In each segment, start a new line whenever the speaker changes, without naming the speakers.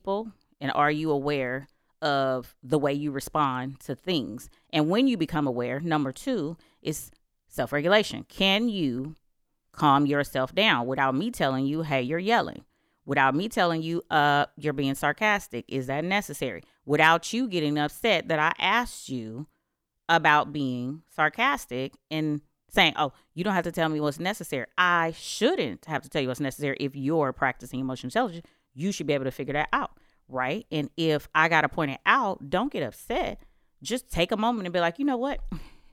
people, and are you aware of the way you respond to things? And when you become aware, number two is self regulation. Can you calm yourself down without me telling you, hey, you're yelling? Without me telling you, you're being sarcastic. Is that necessary? Without you getting upset that I asked you about being sarcastic and saying, oh, you don't have to tell me what's necessary. I shouldn't have to tell you what's necessary. If you're practicing emotional intelligence, you should be able to figure that out, right? And if I got to point it out, don't get upset. Just take a moment and be like, you know what?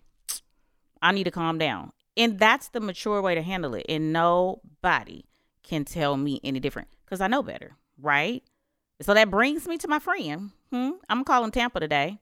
I need to calm down. And that's the mature way to handle it. And nobody can tell me any different because I know better, right? So that brings me to my friend. I'm calling Tampa today.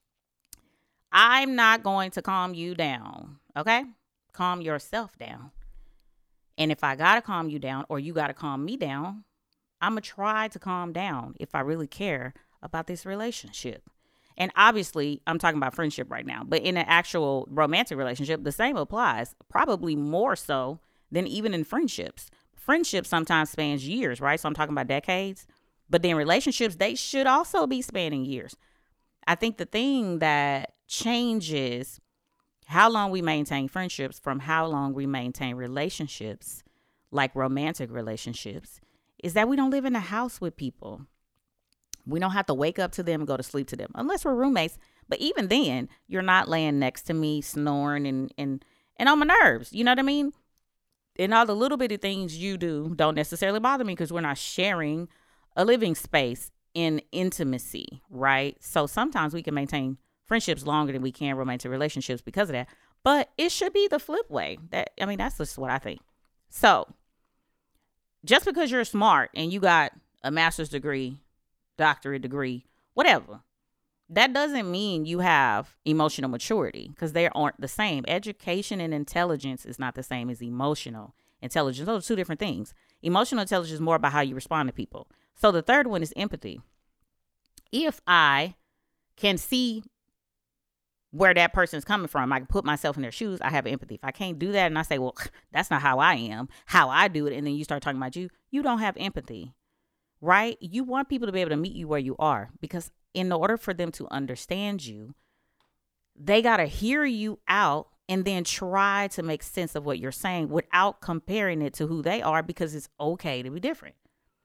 I'm not going to calm you down, okay? Calm yourself down. And if I got to calm you down or you got to calm me down, I'm going to try to calm down if I really care about this relationship. And obviously, I'm talking about friendship right now. But in an actual romantic relationship, the same applies, probably more so than even in friendships. Friendship sometimes spans years, right? So I'm talking about decades. But then relationships, they should also be spanning years. I think the thing that changes how long we maintain friendships from how long we maintain relationships, like romantic relationships, is that we don't live in a house with people. We don't have to wake up to them and go to sleep to them unless we're roommates. But even then, you're not laying next to me snoring and on my nerves. You know what I mean? And all the little bitty things you do don't necessarily bother me because we're not sharing a living space in intimacy, right? So sometimes we can maintain friendships longer than we can romantic relationships because of that. But it should be the flip way. That's just what I think. So just because you're smart and you got a master's degree, doctorate degree, whatever, that doesn't mean you have emotional maturity because they aren't the same. Education and intelligence is not the same as emotional intelligence. Those are two different things. Emotional intelligence is more about how you respond to people. So the third one is empathy. If I can see where that person is coming from, I can put myself in their shoes, I have empathy. If I can't do that and I say, well, that's not how I am, how I do it, and then you start talking about you don't have empathy, right? You want people to be able to meet you where you are because in order for them to understand you, they got to hear you out and then try to make sense of what you're saying without comparing it to who they are because it's okay to be different.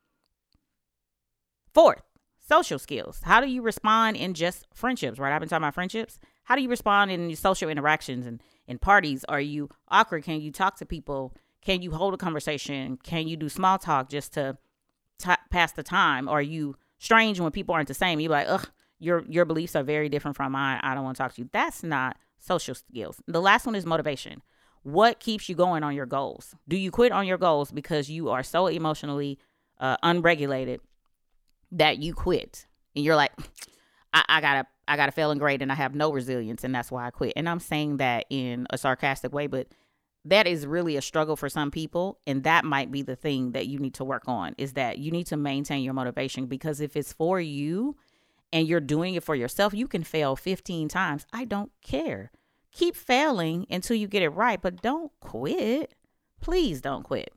Fourth, social skills. How do you respond in just friendships, right? I've been talking about friendships. How do you respond in your social interactions and in parties? Are you awkward? Can you talk to people? Can you hold a conversation? Can you do small talk just to pass the time? Or are you strange when people aren't the same? You're like, ugh, your beliefs are very different from mine. I don't want to talk to you. That's not social skills. The last one is motivation. What keeps you going on your goals? Do you quit on your goals because you are so emotionally unregulated that you quit and you're like, I gotta fail in grade and I have no resilience and that's why I quit? And I'm saying that in a sarcastic way, but that is really a struggle for some people. And that might be the thing that you need to work on, is that you need to maintain your motivation, because if it's for you and you're doing it for yourself, you can fail 15 times. I don't care. Keep failing until you get it right, but don't quit. Please don't quit.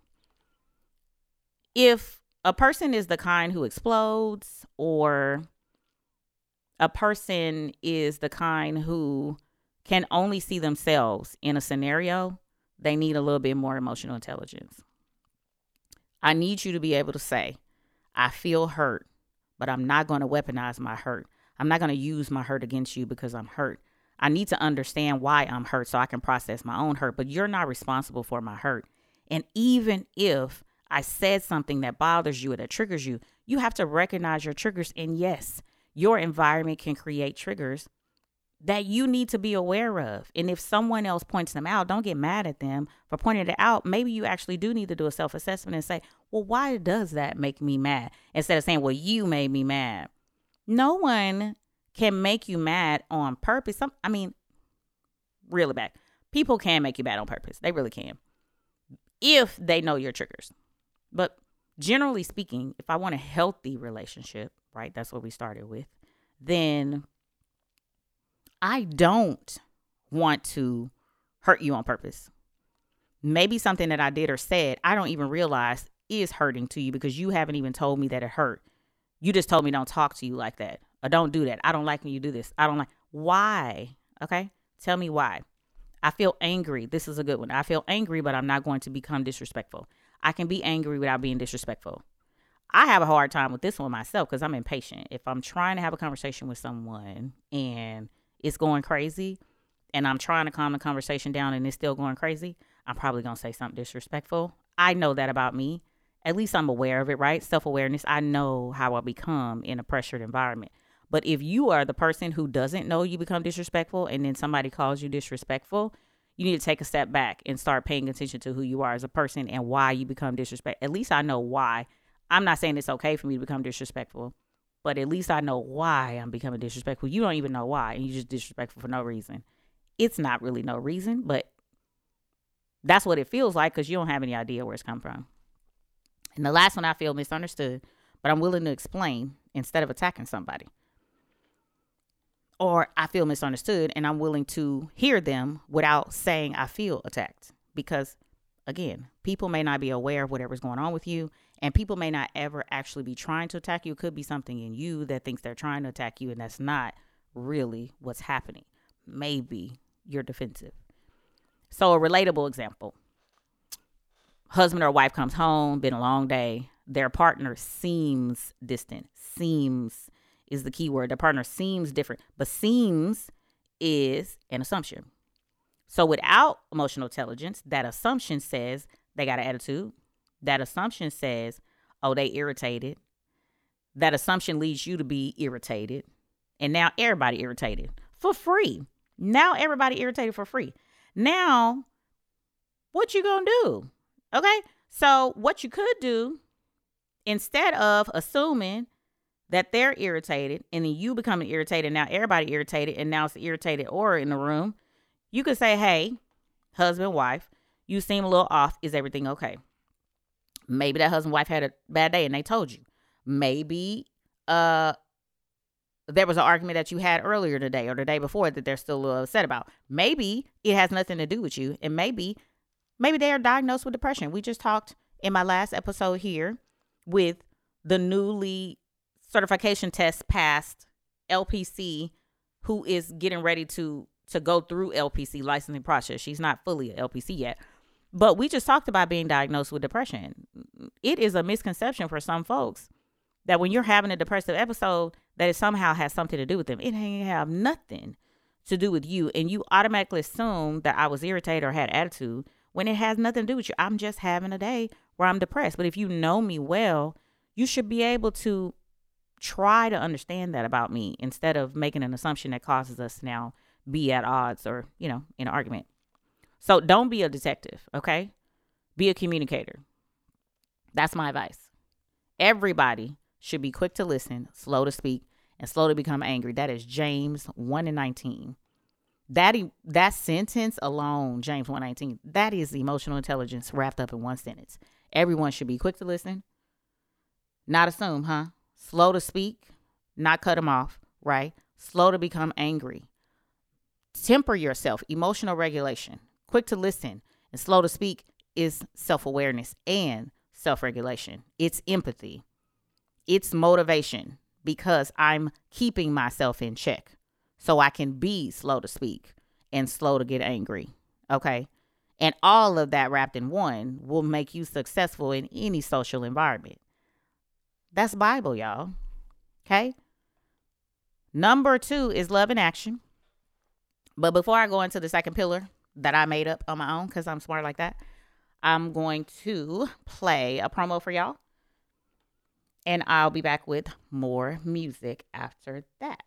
If a person is the kind who explodes, or a person is the kind who can only see themselves in a scenario, they need a little bit more emotional intelligence. I need you to be able to say, I feel hurt, but I'm not going to weaponize my hurt. I'm not going to use my hurt against you because I'm hurt. I need to understand why I'm hurt so I can process my own hurt, but you're not responsible for my hurt. And even if I said something that bothers you or that triggers you, you have to recognize your triggers. And yes, your environment can create triggers that you need to be aware of. And if someone else points them out, don't get mad at them for pointing it out. Maybe you actually do need to do a self-assessment and say, well, why does that make me mad? Instead of saying, well, you made me mad. No one can make you mad on purpose. Really bad. People can make you mad on purpose. They really can, if they know your triggers. But generally speaking, if I want a healthy relationship, right, that's what we started with, then I don't want to hurt you on purpose. Maybe something that I did or said, I don't even realize is hurting to you because you haven't even told me that it hurt. You just told me don't talk to you like that. Or don't do that. I don't like when you do this. I don't like. Why? Okay? Tell me why. I feel angry. This is a good one. I feel angry, but I'm not going to become disrespectful. I can be angry without being disrespectful. I have a hard time with this one myself because I'm impatient. If I'm trying to have a conversation with someone and it's going crazy and I'm trying to calm the conversation down and it's still going crazy, I'm probably going to say something disrespectful. I know that about me. At least I'm aware of it, right? Self-awareness. I know how I become in a pressured environment. But if you are the person who doesn't know you become disrespectful and then somebody calls you disrespectful, you need to take a step back and start paying attention to who you are as a person and why you become disrespectful. At least I know why. I'm not saying it's okay for me to become disrespectful, but at least I know why I'm becoming disrespectful. You don't even know why, and you're just disrespectful for no reason. It's not really no reason, but that's what it feels like because you don't have any idea where it's come from. And the last one, I feel misunderstood, but I'm willing to explain instead of attacking somebody. Or I feel misunderstood and I'm willing to hear them without saying I feel attacked. Because, again, people may not be aware of whatever's going on with you, and people may not ever actually be trying to attack you. It could be something in you that thinks they're trying to attack you, and that's not really what's happening. Maybe you're defensive. So a relatable example. Husband or wife comes home, been a long day. Their partner seems distant. Seems is the key word. Their partner seems different, but seems is an assumption. So without emotional intelligence, that assumption says they got an attitude. That assumption says, oh, they irritated. That assumption leads you to be irritated. And now everybody irritated for free. Now everybody irritated for free. Now, what you gonna do? Okay, so what you could do, instead of assuming that they're irritated and then you becoming irritated, now everybody irritated and now it's an irritated aura in the room, you could say, hey, husband, wife, you seem a little off. Is everything okay? Maybe that husband, wife had a bad day and they told you. Maybe there was an argument that you had earlier today or the day before that they're still a little upset about. Maybe it has nothing to do with you. And maybe they are diagnosed with depression. We just talked in my last episode here with the newly certification test passed LPC who is getting ready to go through LPC licensing process. She's not fully an LPC yet. But we just talked about being diagnosed with depression. It is a misconception for some folks that when you're having a depressive episode, that it somehow has something to do with them. It ain't have nothing to do with you. And you automatically assume that I was irritated or had attitude when it has nothing to do with you. I'm just having a day where I'm depressed. But if you know me well, you should be able to try to understand that about me instead of making an assumption that causes us to now be at odds or, in an argument. So don't be a detective, okay? Be a communicator. That's my advice. Everybody should be quick to listen, slow to speak, and slow to become angry. That is James 1:19. That sentence alone, James 1:19, that is emotional intelligence wrapped up in one sentence. Everyone should be quick to listen, not assume, slow to speak, not cut them off, right? Slow to become angry. Temper yourself, emotional regulation. Quick to listen and slow to speak is self-awareness and self-regulation. It's empathy. It's motivation because I'm keeping myself in check so I can be slow to speak and slow to get angry. Okay. And all of that wrapped in one will make you successful in any social environment. That's Bible, y'all. Okay. Number 2 is love in action. But before I go into the second pillar that I made up on my own, because I'm smart like that, I'm going to play a promo for y'all. And I'll be back with more music after that.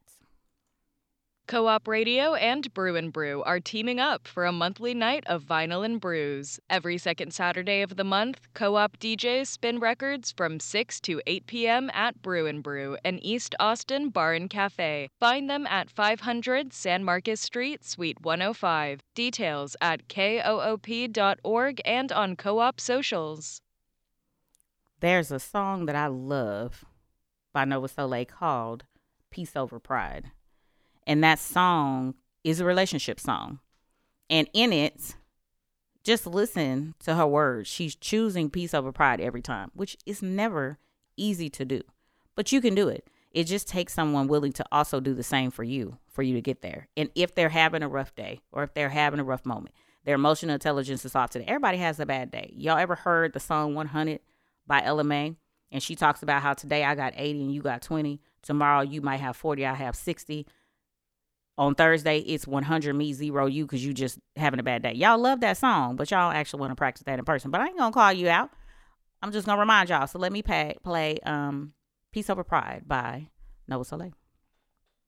Co-op Radio and Brew and Brew are teaming up for a monthly night of vinyl and brews. Every second Saturday of the month, Co-op DJs spin records from 6 to 8 p.m. at Brew and Brew, an East Austin bar and cafe. Find them at 500 San Marcos Street, Suite 105. Details at koop.org and on Co-op socials.
There's a song that I love by Nova Soleil called Peace Over Pride. And that song is a relationship song. And in it, just listen to her words. She's choosing peace over pride every time, which is never easy to do. But you can do it. It just takes someone willing to also do the same for you to get there. And if they're having a rough day or if they're having a rough moment, their emotional intelligence is off today. Everybody has a bad day. Y'all ever heard the song 100 by Ella Mai? And she talks about how today I got 80 and you got 20. Tomorrow you might have 40, I have 60. On Thursday, it's 100 me, 0 you, because you just having a bad day. Y'all love that song, but y'all actually want to practice that in person. But I ain't going to call you out. I'm just going to remind y'all. So let me play Peace Over Pride by Noah Soleil.